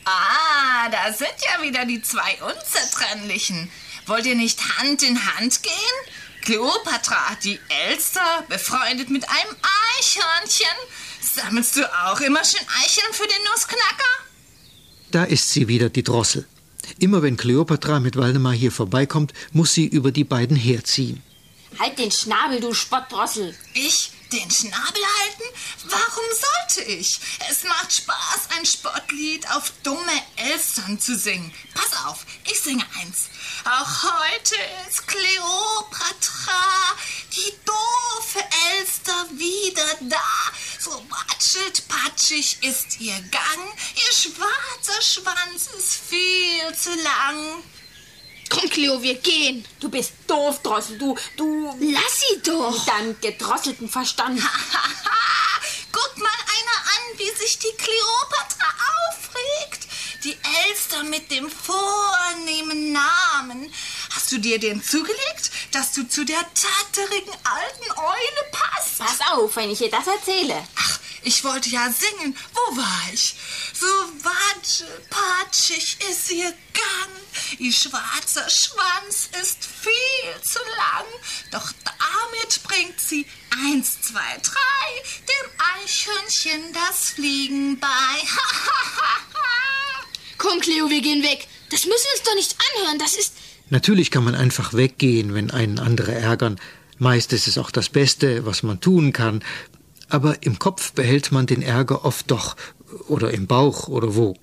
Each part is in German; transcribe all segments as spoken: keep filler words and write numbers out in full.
Ah, da sind ja wieder die zwei Unzertrennlichen. Wollt ihr nicht Hand in Hand gehen? Kleopatra, die Elster, befreundet mit einem Eichhörnchen. Sammelst du auch immer schön Eicheln für den Nussknacker? Da ist sie wieder, die Drossel. Immer wenn Kleopatra mit Waldemar hier vorbeikommt, muss sie über die beiden herziehen. Halt den Schnabel, du Spottdrossel. Ich den Schnabel halten? Warum sollte ich? Es macht Spaß, ein Spottlied auf dumme Elstern zu singen. Pass auf, ich singe eins. Auch heute ist Kleopatra, die doofe Elster, wieder da. So watschelt patschig ist ihr Gang, ihr schwarzer Schwanz ist viel zu lang. Komm, Cleo, wir gehen. Du bist doof, Drossel, du, du... Lass sie doch. Mit deinem gedrosselten Verstand. Guck mal einer an, wie sich die Kleopatra aufregt. Die Elster mit dem vornehmen Namen. Hast du dir den zugelegt, dass du zu der tatterigen alten Eule passt? Pass auf, wenn ich dir das erzähle. Ach, ich wollte ja singen. Wo war ich? So watschelpatschig ist ihr Gang. Ihr schwarzer Schwanz ist viel zu lang. Doch damit bringt sie eins, zwei, drei dem Eichhörnchen das Fliegen bei. Komm, Cleo, wir gehen weg. Das müssen wir uns doch nicht anhören. Das ist... Natürlich kann man einfach weggehen, wenn einen andere ärgern. Meist ist es auch das Beste, was man tun kann. Aber im Kopf behält man den Ärger oft doch. Oder im Bauch oder wo.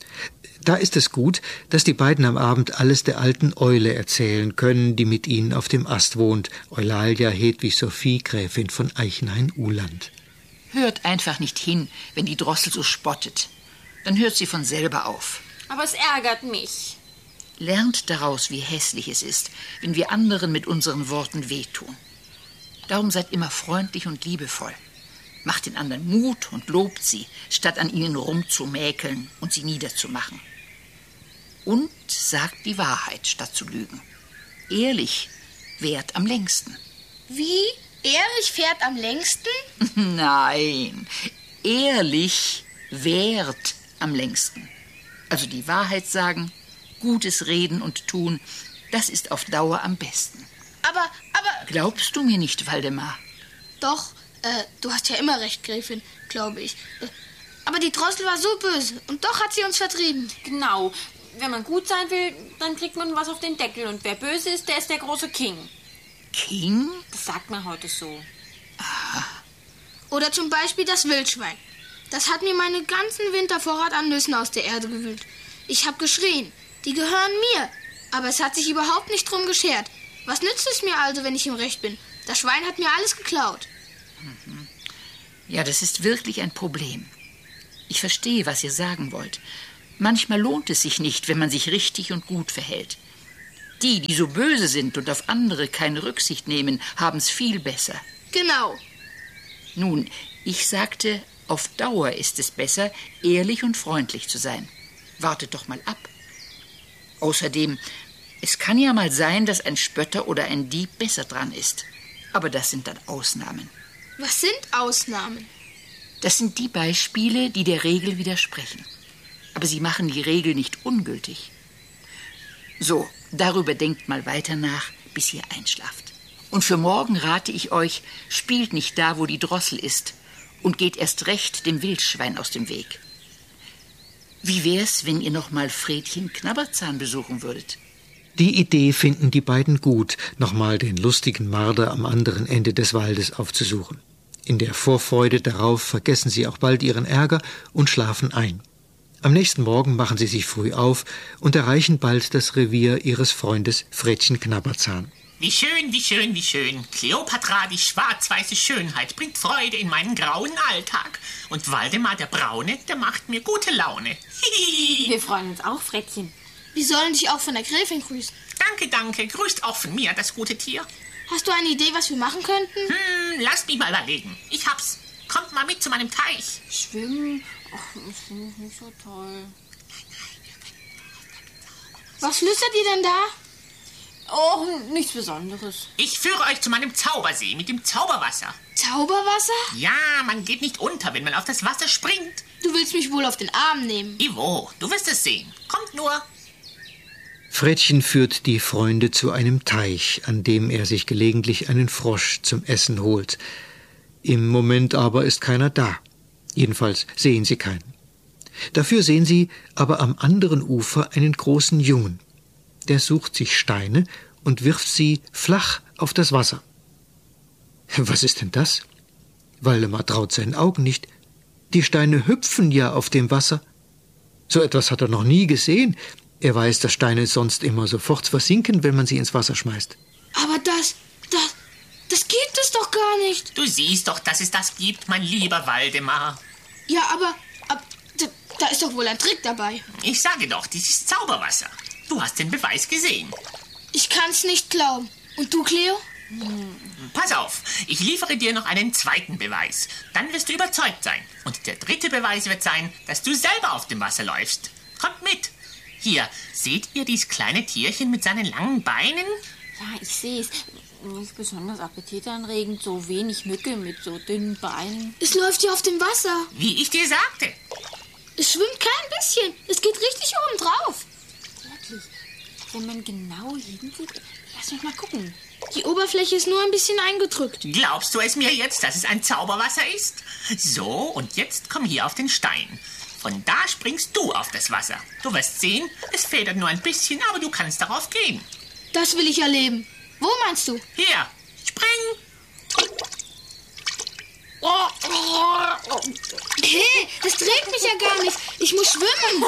Da ist es gut, dass die beiden am Abend alles der alten Eule erzählen können, die mit ihnen auf dem Ast wohnt. Eulalia Hedwig Sophie, Gräfin von Eichenhain-Uhland. Hört einfach nicht hin, wenn die Drossel so spottet. Dann hört sie von selber auf. Aber es ärgert mich. Lernt daraus, wie hässlich es ist, wenn wir anderen mit unseren Worten wehtun. Darum seid immer freundlich und liebevoll. Macht den anderen Mut und lobt sie, statt an ihnen rumzumäkeln und sie niederzumachen. Und sagt die Wahrheit, statt zu lügen. Ehrlich währt am längsten. Wie? Ehrlich fährt am längsten? Nein, ehrlich währt am längsten. Also die Wahrheit sagen, Gutes reden und tun, das ist auf Dauer am besten. Aber, aber... Glaubst du mir nicht, Waldemar? Doch, äh, du hast ja immer recht, Gräfin, glaube ich. Äh, aber die Drossel war so böse und doch hat sie uns vertrieben. Genau. Wenn man gut sein will, dann kriegt man was auf den Deckel. Und wer böse ist, der ist der große King. King? Das sagt man heute so. Aha. Oder zum Beispiel das Wildschwein. Das hat mir meinen ganzen Wintervorrat an Nüssen aus der Erde gewühlt. Ich habe geschrien, die gehören mir. Aber es hat sich überhaupt nicht drum geschert. Was nützt es mir also, wenn ich im Recht bin? Das Schwein hat mir alles geklaut. Mhm. Ja, das ist wirklich ein Problem. Ich verstehe, was ihr sagen wollt. Manchmal lohnt es sich nicht, wenn man sich richtig und gut verhält. Die, die so böse sind und auf andere keine Rücksicht nehmen, haben es viel besser. Genau. Nun, ich sagte, auf Dauer ist es besser, ehrlich und freundlich zu sein. Wartet doch mal ab. Außerdem, es kann ja mal sein, dass ein Spötter oder ein Dieb besser dran ist. Aber das sind dann Ausnahmen. Was sind Ausnahmen? Das sind die Beispiele, die der Regel widersprechen. Aber sie machen die Regel nicht ungültig. So, darüber denkt mal weiter nach, bis ihr einschlaft. Und für morgen rate ich euch, spielt nicht da, wo die Drossel ist und geht erst recht dem Wildschwein aus dem Weg. Wie wär's, wenn ihr noch mal Fredchen Knabberzahn besuchen würdet? Die Idee finden die beiden gut, nochmal den lustigen Marder am anderen Ende des Waldes aufzusuchen. In der Vorfreude darauf vergessen sie auch bald ihren Ärger und schlafen ein. Am nächsten Morgen machen sie sich früh auf und erreichen bald das Revier ihres Freundes Fredchen Knabberzahn. Wie schön, wie schön, wie schön. Kleopatra, die schwarz-weiße Schönheit, bringt Freude in meinen grauen Alltag. Und Waldemar, der Braune, der macht mir gute Laune. Wir freuen uns auch, Frettchen. Wir sollen dich auch von der Gräfin grüßen. Danke, danke. Grüßt auch von mir, das gute Tier. Hast du eine Idee, was wir machen könnten? Hm, lasst mich mal überlegen. Ich hab's. Kommt mal mit zu meinem Teich. Schwimmen? Ach, ich finde es nicht so toll. Was flüstert ihr denn da? Oh, nichts Besonderes. Ich führe euch zu meinem Zaubersee mit dem Zauberwasser. Zauberwasser? Ja, man geht nicht unter, wenn man auf das Wasser springt. Du willst mich wohl auf den Arm nehmen. Ivo, du wirst es sehen. Kommt nur. Frettchen führt die Freunde zu einem Teich, an dem er sich gelegentlich einen Frosch zum Essen holt. Im Moment aber ist keiner da. Jedenfalls sehen sie keinen. Dafür sehen sie aber am anderen Ufer einen großen Jungen. Der sucht sich Steine und wirft sie flach auf das Wasser. Was ist denn das? Waldemar traut seinen Augen nicht. Die Steine hüpfen ja auf dem Wasser. So etwas hat er noch nie gesehen. Er weiß, dass Steine sonst immer sofort versinken, wenn man sie ins Wasser schmeißt. Aber das, das, das gibt es doch gar nicht. Du siehst doch, dass es das gibt, mein lieber Waldemar. Ja, aber, aber da, da ist doch wohl ein Trick dabei. Ich sage doch, dies ist Zauberwasser. Du hast den Beweis gesehen. Ich kann's nicht glauben. Und du, Cleo? Pass auf, ich liefere dir noch einen zweiten Beweis. Dann wirst du überzeugt sein. Und der dritte Beweis wird sein, dass du selber auf dem Wasser läufst. Kommt mit. Hier, seht ihr dieses kleine Tierchen mit seinen langen Beinen? Ja, ich sehe es. Nicht besonders appetitanregend, so wenig Mücke mit so dünnen Beinen. Es läuft hier auf dem Wasser. Wie ich dir sagte. Es schwimmt kein bisschen. Es geht richtig oben drauf. Wirklich, wenn man genau hinsieht, lass mich mal gucken. Die Oberfläche ist nur ein bisschen eingedrückt. Glaubst du es mir jetzt, dass es ein Zauberwasser ist? So, und jetzt komm hier auf den Stein. Von da springst du auf das Wasser. Du wirst sehen, es federt nur ein bisschen, aber du kannst darauf gehen. Das will ich erleben. Wo meinst du? Hier, spring! Hey, das trägt mich ja gar nicht. Ich muss schwimmen.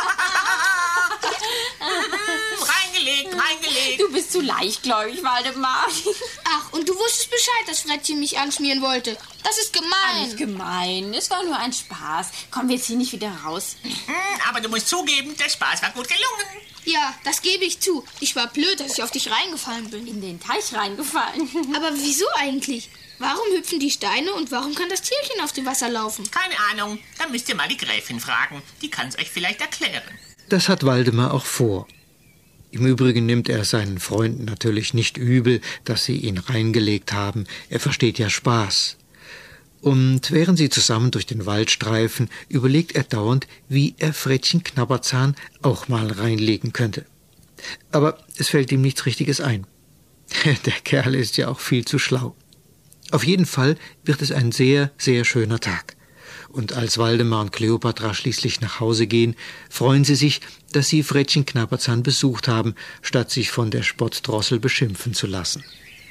reingelegt, reingelegt. Du bist zu leichtgläubig, Waldemar. Ach, und du wusstest Bescheid, dass Frettchen mich anschmieren wollte. Das ist gemein. Nicht gemein. Es war nur ein Spaß. Kommen wir jetzt hier nicht wieder raus. Aber du musst zugeben, der Spaß war gut gelungen. Ja, das gebe ich zu. Ich war blöd, dass ich auf dich reingefallen bin. In den Teich reingefallen. Aber wieso eigentlich? Warum hüpfen die Steine und warum kann das Tierchen auf dem Wasser laufen? Keine Ahnung, da müsst ihr mal die Gräfin fragen. Die kann es euch vielleicht erklären. Das hat Waldemar auch vor. Im Übrigen nimmt er seinen Freunden natürlich nicht übel, dass sie ihn reingelegt haben. Er versteht ja Spaß. Und während sie zusammen durch den Wald streifen, überlegt er dauernd, wie er Frettchen Knabberzahn auch mal reinlegen könnte. Aber es fällt ihm nichts Richtiges ein. Der Kerl ist ja auch viel zu schlau. Auf jeden Fall wird es ein sehr, sehr schöner Tag. Und als Waldemar und Kleopatra schließlich nach Hause gehen, freuen sie sich, dass sie Frettchen Knabberzahn besucht haben, statt sich von der Spottdrossel beschimpfen zu lassen.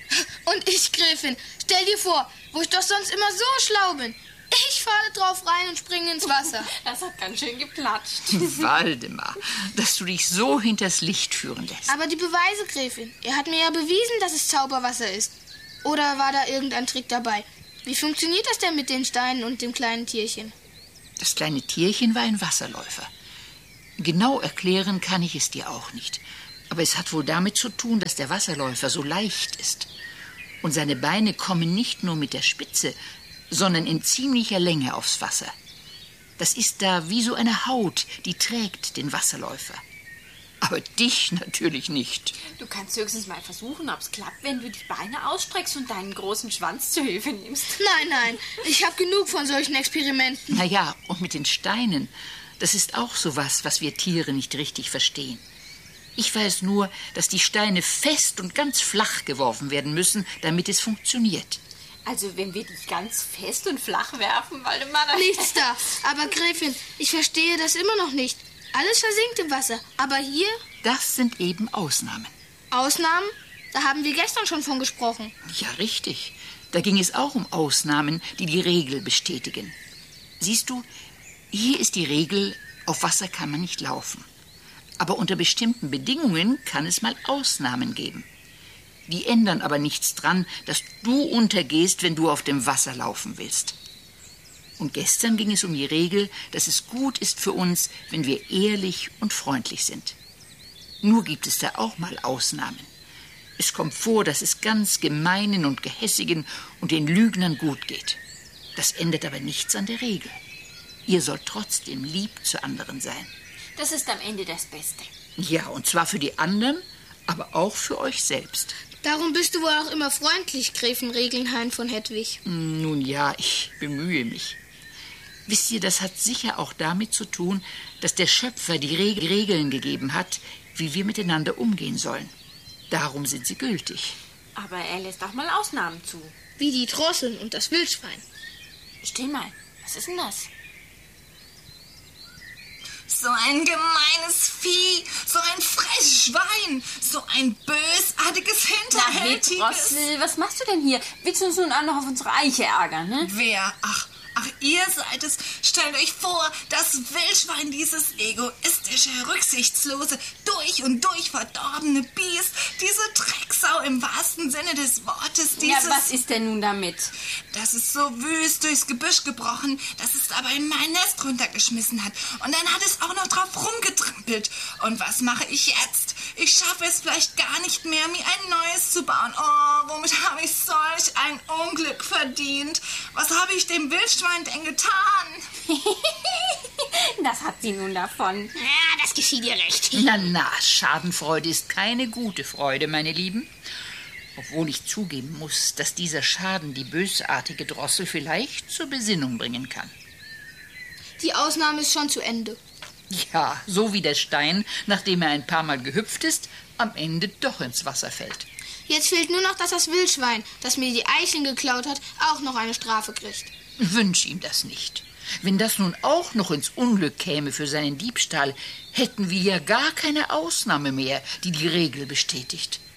Und ich, Gräfin, stell dir vor, wo ich doch sonst immer so schlau bin. Ich falle drauf rein und springe ins Wasser. Das hat ganz schön geplatscht. Waldemar, dass du dich so hinters Licht führen lässt. Aber die Beweise, Gräfin. Er hat mir ja bewiesen, dass es Zauberwasser ist. Oder war da irgendein Trick dabei? Wie funktioniert das denn mit den Steinen und dem kleinen Tierchen? Das kleine Tierchen war ein Wasserläufer. Genau erklären kann ich es dir auch nicht. Aber es hat wohl damit zu tun, dass der Wasserläufer so leicht ist. Und seine Beine kommen nicht nur mit der Spitze, sondern in ziemlicher Länge aufs Wasser. Das ist da wie so eine Haut, die trägt den Wasserläufer. Aber dich natürlich nicht. Du kannst höchstens mal versuchen, ob es klappt, wenn du die Beine ausstreckst und deinen großen Schwanz zur Hilfe nimmst. Nein, nein, ich habe genug von solchen Experimenten. Na ja, und mit den Steinen, das ist auch sowas, was wir Tiere nicht richtig verstehen. Ich weiß nur, dass die Steine fest und ganz flach geworfen werden müssen, damit es funktioniert. Also wenn wir dich ganz fest und flach werfen, Waldemar... dann- Nichts da. Aber Gräfin, ich verstehe das immer noch nicht. Alles versinkt im Wasser. Aber hier Das sind eben Ausnahmen. Ausnahmen? Da haben wir gestern schon von gesprochen. Ja, richtig. Da ging es auch um Ausnahmen, die die Regel bestätigen. Siehst du, hier ist die Regel, auf Wasser kann man nicht laufen. Aber unter bestimmten Bedingungen kann es mal Ausnahmen geben. Die ändern aber nichts dran, dass du untergehst, wenn du auf dem Wasser laufen willst. Und gestern ging es um die Regel, dass es gut ist für uns, wenn wir ehrlich und freundlich sind. Nur gibt es da auch mal Ausnahmen. Es kommt vor, dass es ganz Gemeinen und Gehässigen und den Lügnern gut geht. Das ändert aber nichts an der Regel. Ihr sollt trotzdem lieb zu anderen sein. Das ist am Ende das Beste. Ja, und zwar für die anderen, aber auch für euch selbst. Darum bist du wohl auch immer freundlich, Gräfin Regelnhain von Hedwig. Nun ja, ich bemühe mich. Wisst ihr, das hat sicher auch damit zu tun, dass der Schöpfer die Reg- Regeln gegeben hat, wie wir miteinander umgehen sollen. Darum sind sie gültig. Aber er lässt auch mal Ausnahmen zu. Wie die Drosseln und das Wildschwein. Still mal, was ist denn das? So ein gemeines Vieh, so ein Fressschwein, so ein bösartiges, hinterhältiges... Drossel, was machst du denn hier? Willst du uns nun auch noch auf unsere Eiche ärgern, ne? Wer? Ach, ach, ihr seid es. Stellt euch vor, das Wildschwein, dieses egoistische, rücksichtslose, durch und durch verdorbene Biest, diese Drecksau im wahrsten Sinne des Wortes, dieses... Ja, was ist denn nun damit? Das ist so wüst durchs Gebüsch gebrochen, dass es aber in mein Nest runtergeschmissen hat. Und dann hat es auch noch drauf rumgetrampelt. Und was mache ich jetzt? Ich schaffe es vielleicht gar nicht mehr, mir ein neues zu bauen. Oh, womit habe ich solch ein Unglück verdient? Was habe ich dem Wildschwein denn getan? Das hat sie nun davon. Ja, das geschieht dir recht. Na, na, Schadenfreude ist keine gute Freude, meine Lieben. Obwohl ich zugeben muss, dass dieser Schaden die bösartige Drossel vielleicht zur Besinnung bringen kann. Die Ausnahme ist schon zu Ende. Ja, so wie der Stein, nachdem er ein paar Mal gehüpft ist, am Ende doch ins Wasser fällt. Jetzt fehlt nur noch, dass das Wildschwein, das mir die Eicheln geklaut hat, auch noch eine Strafe kriegt. Wünsch ihm das nicht. Wenn das nun auch noch ins Unglück käme für seinen Diebstahl, hätten wir ja gar keine Ausnahme mehr, die die Regel bestätigt.